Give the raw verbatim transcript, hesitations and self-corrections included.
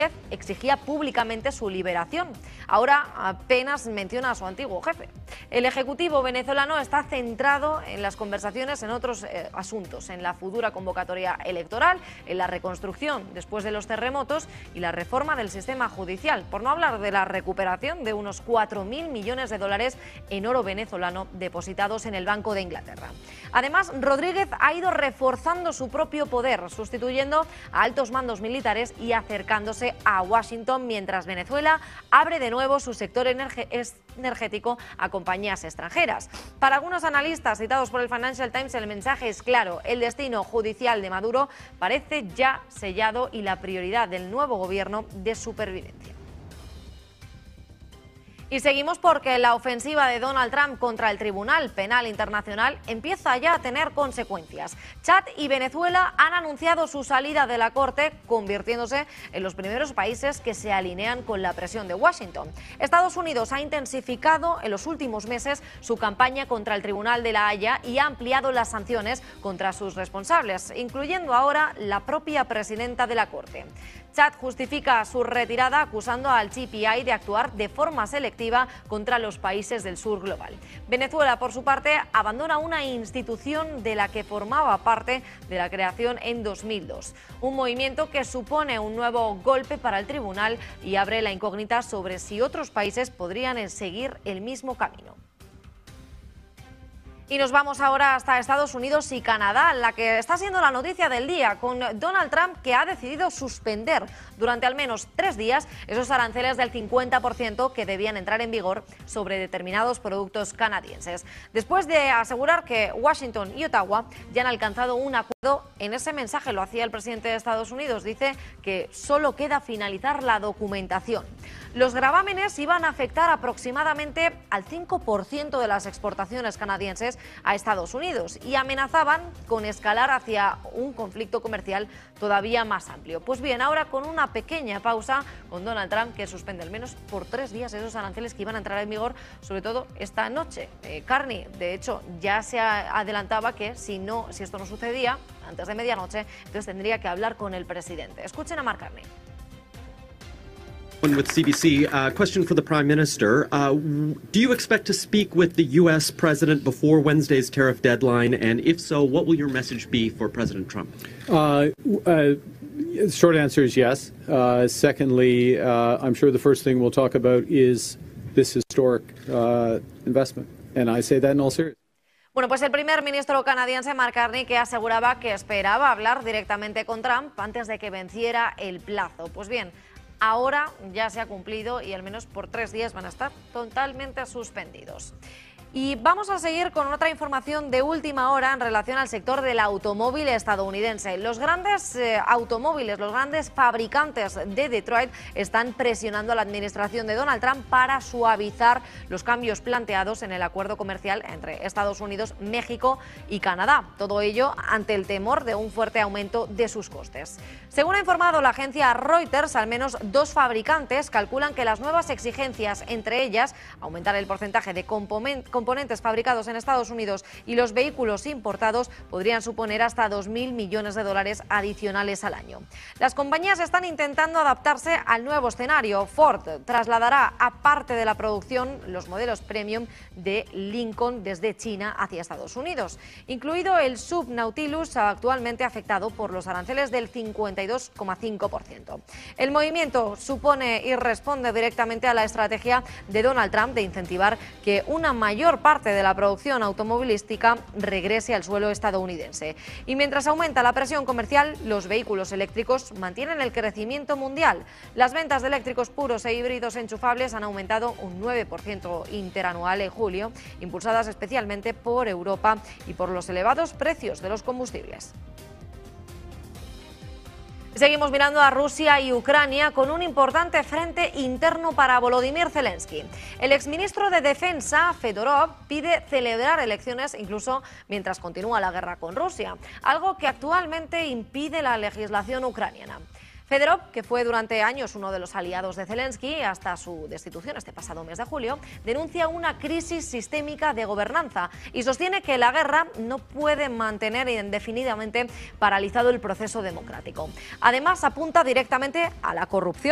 exigía públicamente su liberación. Ahora apenas menciona a su antiguo jefe. El ejecutivo venezolano está centrado en las conversaciones en otros eh, asuntos, en la futura convocatoria electoral, en la reconstrucción después de los terremotos y la reforma del sistema judicial, por no hablar de la recuperación de unos cuatro mil millones de dólares en oro venezolano depositados en el Banco de Inglaterra. Además, Rodríguez ha ido reforzando su propio poder, sustituyendo a altos mandos militares y acercándose a Washington, mientras Venezuela abre de nuevo su sector energético a compañías extranjeras. Para algunos analistas citados por el Financial Times, el mensaje es claro: el destino judicial de Maduro parece ya sellado y la prioridad del nuevo gobierno de supervivencia. Y seguimos porque la ofensiva de Donald Trump contra el Tribunal Penal Internacional empieza ya a tener consecuencias. Chad y Venezuela han anunciado su salida de la Corte, convirtiéndose en los primeros países que se alinean con la presión de Washington. Estados Unidos ha intensificado en los últimos meses su campaña contra el Tribunal de la Haya y ha ampliado las sanciones contra sus responsables, incluyendo ahora la propia presidenta de la Corte. Chad justifica su retirada acusando al G P I de actuar de forma selectiva contra los países del sur global. Venezuela, por su parte, abandona una institución de la que formaba parte de la creación en dos mil dos. Un movimiento que supone un nuevo golpe para el tribunal y abre la incógnita sobre si otros países podrían seguir el mismo camino. Y nos vamos ahora hasta Estados Unidos y Canadá, la que está siendo la noticia del día, con Donald Trump, que ha decidido suspender durante al menos tres días esos aranceles del cincuenta por ciento que debían entrar en vigor sobre determinados productos canadienses. Después de asegurar que Washington y Ottawa ya han alcanzado un acuerdo, en ese mensaje lo hacía el presidente de Estados Unidos, dice que solo queda finalizar la documentación. Los gravámenes iban a afectar aproximadamente al cinco por ciento de las exportaciones canadienses a Estados Unidos y amenazaban con escalar hacia un conflicto comercial todavía más amplio. Pues bien, ahora con una pequeña pausa, con Donald Trump, que suspende al menos por tres días esos aranceles que iban a entrar en vigor, sobre todo esta noche. Eh, Carney, de hecho, ya se adelantaba que si, no, si esto no sucedía antes de medianoche, entonces tendría que hablar con el presidente. Escuchen a Mark Carney. With C B C, uh, question for the Prime Minister. Uh, do you expect to speak with the U S President before Wednesday's tariff deadline? And if so, what will your message be for President Trump? Uh, uh, short answer is yes. Uh, secondly, uh, I'm sure the first thing we'll talk about is this historic uh, investment. And I say that in all seriousness. Bueno, pues el primer ministro canadiense, Mark Carney, que aseguraba que esperaba hablar directamente con Trump antes de que venciera el plazo. Pues bien, ahora ya se ha cumplido y al menos por tres días van a estar totalmente suspendidos. Y vamos a seguir con otra información de última hora en relación al sector del automóvil estadounidense. Los grandes eh, automóviles, los grandes fabricantes de Detroit están presionando a la administración de Donald Trump para suavizar los cambios planteados en el acuerdo comercial entre Estados Unidos, México y Canadá. Todo ello ante el temor de un fuerte aumento de sus costes. Según ha informado la agencia Reuters, al menos dos fabricantes calculan que las nuevas exigencias, entre ellas aumentar el porcentaje de componentes componentes fabricados en Estados Unidos y los vehículos importados, podrían suponer hasta dos mil millones de dólares adicionales al año. Las compañías están intentando adaptarse al nuevo escenario. Ford trasladará a parte de la producción los modelos premium de Lincoln desde China hacia Estados Unidos, incluido el Sub Nautilus, actualmente afectado por los aranceles del cincuenta y dos coma cinco por ciento. El movimiento supone y responde directamente a la estrategia de Donald Trump de incentivar que una mayor parte de la producción automovilística regrese al suelo estadounidense. Y mientras aumenta la presión comercial, los vehículos eléctricos mantienen el crecimiento mundial. Las ventas de eléctricos puros e híbridos enchufables han aumentado un nueve por ciento interanual en julio, impulsadas especialmente por Europa y por los elevados precios de los combustibles. Seguimos mirando a Rusia y Ucrania con un importante frente interno para Volodymyr Zelensky. El exministro de Defensa, Fedorov, pide celebrar elecciones incluso mientras continúa la guerra con Rusia, algo que actualmente impide la legislación ucraniana. Fedorov, que fue durante años uno de los aliados de Zelensky hasta su destitución este pasado mes de julio, denuncia una crisis sistémica de gobernanza y sostiene que la guerra no puede mantener indefinidamente paralizado el proceso democrático. Además, apunta directamente a la corrupción